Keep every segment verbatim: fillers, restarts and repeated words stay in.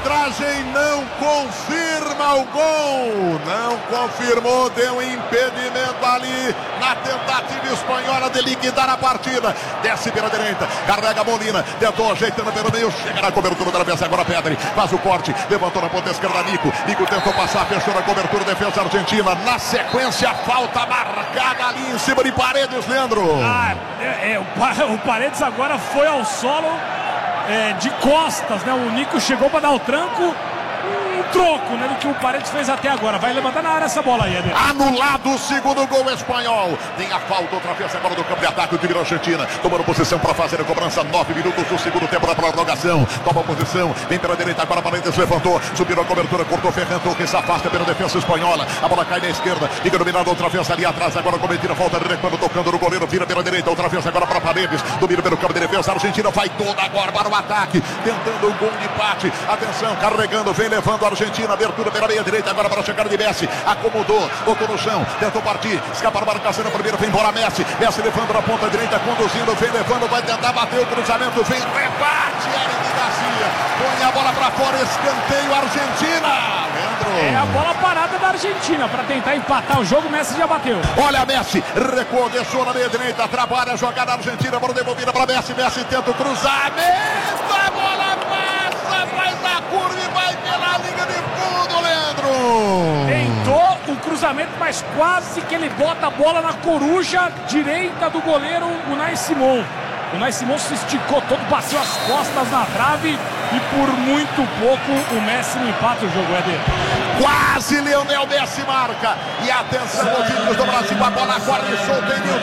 arbitragem não confirma o gol. Não confirmou, deu impedimento ali na tentativa espanhola de liquidar a partida. Desce pela direita, carrega a Molina, tentou ajeitando pelo meio, chega na cobertura da defesa, agora Pedri, faz o corte, levantou na ponta esquerda Nico, Nico tentou passar, fechou na cobertura, defesa argentina, na sequência, falta marcada ali em cima de Paredes, Leandro. Ah, é, é, o, o Paredes agora foi ao solo é, de costas, né? O Nico chegou para dar o tranco. Um troco, né, do que o Paredes fez até agora. Vai levantar na área essa bola aí, Eder. Anulado o segundo gol espanhol. Tem a falta outra vez agora do campo de ataque. O time da Argentina tomando posição para fazer a cobrança. Nove minutos do segundo tempo da prorrogação. Toma posição, vem pela direita agora. Paredes levantou, subiu a cobertura, cortou Ferran Torres, se afasta pela defesa espanhola. A bola cai na esquerda, fica dominada outra vez ali atrás. Agora cometida falta de recuo, tocando no goleiro, vira pela direita outra vez agora para Paredes. Domina pelo campo de defesa. A Argentina vai toda agora para o ataque, tentando um gol de empate. Atenção, carregando, vem levando a Argentina, abertura pela meia direita, agora para chegar de Messi, acomodou, botou no chão, tentou partir, escapa a marcação na primeira, vem embora Messi, Messi levando na ponta direita, conduzindo, vem levando, vai tentar bater o cruzamento, vem, rebate, Eric Garcia, põe a bola para fora, escanteio, Argentina, Leandro. É a bola parada da Argentina, para tentar empatar o jogo, Messi já bateu. Olha Messi, recuou, deixou na meia direita, trabalha a jogada argentina, bola devolvida para Messi, Messi tenta o cruzamento, a bola passa, faz a curva e vai pela linha de fundo, Leandro. Tentou o cruzamento, mas quase que ele bota a bola na coruja direita do goleiro Unai Simon. O Unai Simon se esticou todo, bateu as costas na trave e por muito pouco o Messi não empata o jogo, Éder. Quase Lionel Messi marca. E atenção, os times do Brasil, a bola corre e solta em New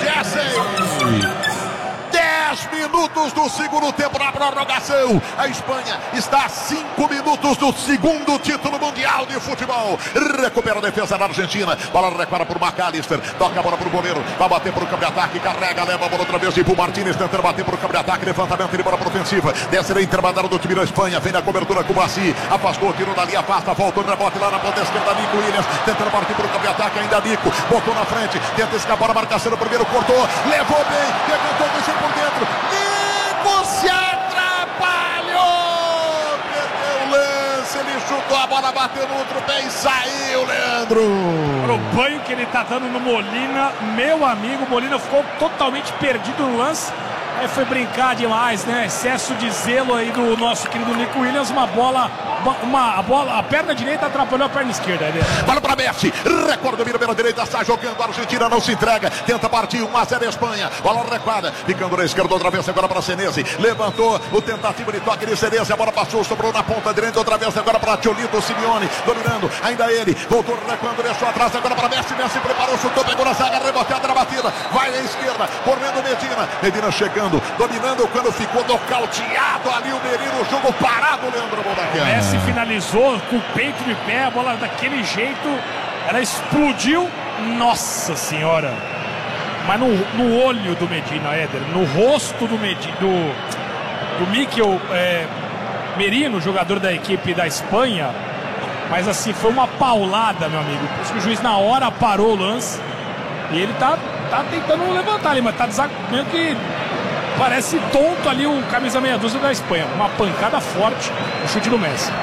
Jersey. dez minutos do segundo tempo na prorrogação. A Espanha está a cinco minutos do segundo título mundial de futebol. Recupera a defesa da Argentina. Bola recupera por McAllister. Toca a bola para o goleiro. Vai bater para o campo de ataque. Carrega, leva a bola outra vez. E para o Martínez tentando bater para o campo de ataque. Levantamento de bola para ofensiva. Desce na intermediária do time da Espanha. Vem na cobertura com o Bassi. Afastou, tirou dali, afasta. Voltou, rebote lá na ponta esquerda. Nico Williams tentando partir para o campo de ataque. Ainda Nico. Botou na frente. Tenta escapar a marcação. O primeiro cortou. Levou bem. Levantou, deixou por dentro. Nico se atrapalhou, perdeu o lance, ele chutou a bola, bateu no outro pé e saiu, Leandro. Para o banho que ele tá dando no Molina, meu amigo, Molina ficou totalmente perdido no lance. Aí foi brincar demais, né? Excesso de zelo aí do nosso querido Nico Williams. Uma bola, uma, a bola, a perna direita atrapalhou a perna esquerda. Né? Bola para Messi, recorde domina pela direita, está jogando, a Argentina não se entrega, tenta partir, um a zero Espanha, bola recuada, ficando na esquerda outra vez, agora para Senesi, levantou o tentativa de toque de Senesi, a bola passou, sobrou na ponta direita, outra vez agora para Tiolito Simeone, dominando, ainda ele, voltou recuando, deixou atrás, agora para Messi, Messi preparou, chutou, pegou na zaga, reboteada na batida, vai à esquerda, correndo Medina, Medina chegando, dominando quando ficou nocauteado ali o Merino, o jogo parado, Leandro Bonacchiaro. O Messi finalizou com o peito de pé, a bola daquele jeito, ela explodiu, nossa senhora, mas no, no olho do Medina, Éder, no rosto do Medina, do, do Mikel é, Merino, jogador da equipe da Espanha, mas assim, foi uma paulada, meu amigo, por isso que o juiz na hora parou o lance, e ele tá, tá tentando levantar ali, mas tá meio que parece tonto ali o camisa meia dúzia da Espanha. Uma pancada forte, o chute do Messi.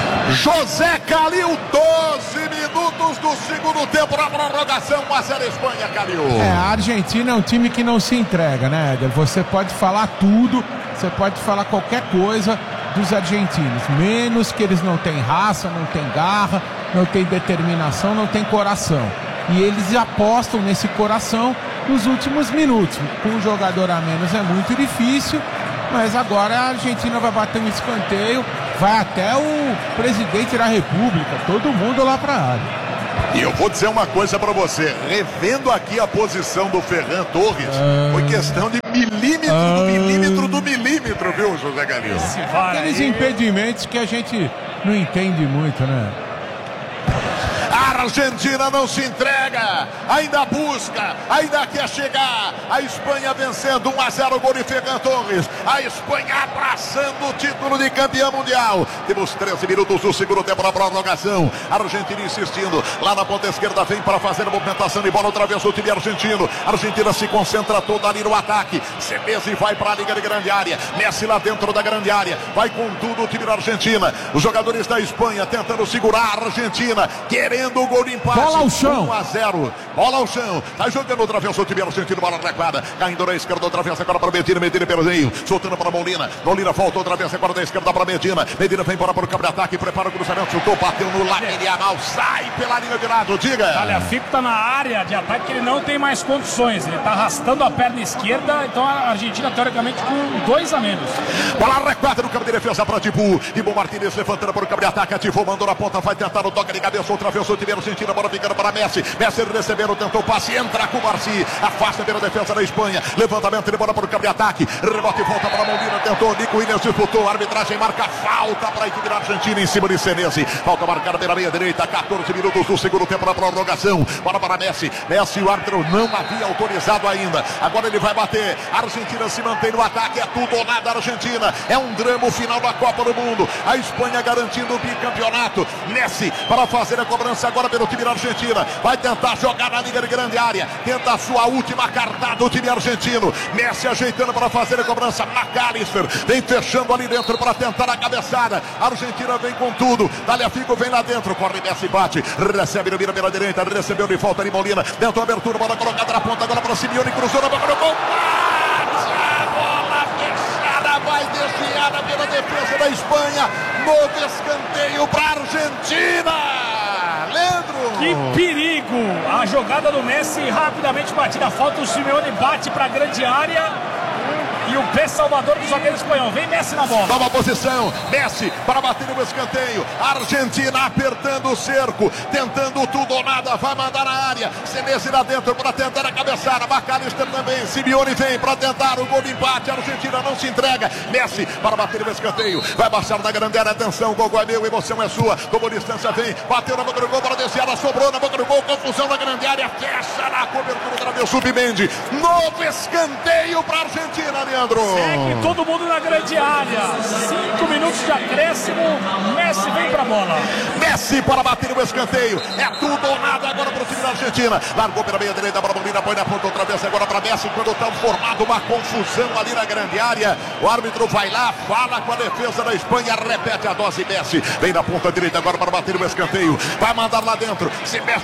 José Calil, doze minutos do segundo tempo na prorrogação, um a zero Espanha, Calil. É, a Argentina é um time que não se entrega, né, Éder? Você pode falar tudo, você pode falar qualquer coisa dos argentinos, menos que eles não têm raça, não têm garra, não têm determinação, não têm coração. E eles apostam nesse coração nos últimos minutos. Com um jogador a menos é muito difícil, mas agora a Argentina vai bater um escanteio, vai até o presidente da República, todo mundo lá pra área. E eu vou dizer uma coisa pra você, revendo aqui a posição do Ferran Torres, uh... foi questão de milímetro uh... do milímetro do milímetro, viu, José Galil? Aqueles impedimentos que a gente não entende muito, né? Argentina não se entrega, ainda busca, ainda quer chegar. A Espanha vencendo um a zero, gol de Ferran Torres. A Espanha abraçando o título de campeão mundial. Temos treze minutos do segundo tempo na prorrogação. A Argentina insistindo, lá na ponta esquerda vem para fazer a movimentação de bola outra vez o time argentino. A Argentina se concentra toda ali no ataque. Messi vai para a liga de grande área. Messi lá dentro da grande área. Vai com tudo o time da Argentina. Os jogadores da Espanha tentando segurar a Argentina, querendo o gol de empate. Bola ao chão. um a zero. Bola ao chão. Tá jogando outra vez o time argentino. Bola recuada. Caindo na esquerda outra vez. Agora para Medina. Medina pelo meio. Soltando para Molina. Molina volta outra vez. Agora da esquerda para Medina. Medina vem para o campo de ataque. Prepara o cruzamento. Chutou. Bateu no Lamine Yamal. Sai pela linha de lado. Diga. Olha, Fico tá na área de ataque. Ele não tem mais condições. Ele tá arrastando a perna esquerda. Então a Argentina, teoricamente, com dois a menos. Bola recuada no campo de defesa para Tibu. Ibo Martínez levantando para o campo de ataque. Ativou. Mandou na ponta. Vai tentar o toque de cabeça. Outra vez o time argentino. Bola ficando para Messi. Messi recebendo. Tentou o passe. Entra com o Marci. Afasta pela defesa da Espanha. Levantamento de bola para o campo de ataque. Rebote e volta para Molina. Tentou. Nico Williams disputou. A arbitragem marca falta para a equipe da Argentina em cima de Senesi. Falta marcada pela meia direita. quatorze minutos do segundo tempo na prorrogação. Bola para Messi. Messi, o árbitro não havia autorizado ainda. Agora ele vai bater. A Argentina se mantém no ataque. É tudo ou nada Argentina. É um drama o final da Copa do Mundo. A Espanha garantindo o bicampeonato. Messi para fazer a cobrança agora pelo time da Argentina. Vai tentar jogar na liga de grande área. Tenta a sua última cartada o time argentino. Messi ajeitando para fazer a cobrança. McAllister vem fechando ali dentro para tentar a cabeçada. A Argentina vem com tudo. Figo vem lá dentro. Corre Messi, bate. Recebe no mira pela direita. Recebeu de volta de Molina. Dentro a abertura. Bola colocada na ponta agora para Simeone. Cruzou na boca do gol. A bola fechada. Vai desviada pela defesa da Espanha. Novo escanteio para a Argentina. Leandro. Que perigo! A jogada do Messi rapidamente batida a falta. O Simeone bate para a grande área. E o pé salvador do zagueiro espanhol. Vem Messi na bola. Nova posição. Messi para bater no escanteio. Argentina apertando o cerco. Tentando tudo ou nada. Vai mandar na área. Senesi lá dentro para tentar a cabeçada. McAllister também. Simeone vem para tentar o gol de empate. A Argentina não se entrega. Messi para bater no escanteio. Vai baixar na grande área. Atenção. O gol é meu. Emoção é sua. Como distância vem. Bateu na boca do gol para desviada. Sobrou na boca do gol. Confusão na grande área. Fecha na cobertura. Traveu Submendi. Novo escanteio para a Argentina, Leandro. Segue todo mundo na grande área. Cinco minutos de acréscimo. Messi vem pra bola. Messi para bater no escanteio. É tudo ou nada agora para o time da Argentina. Largou pela meia direita para Molina. Põe na ponta outra vez agora para Messi. Quando está formado uma confusão ali na grande área. O árbitro vai lá, fala com a defesa da Espanha. Repete a dose Messi. Vem na ponta direita agora para bater no escanteio. Vai mandar lá dentro. Se mexe.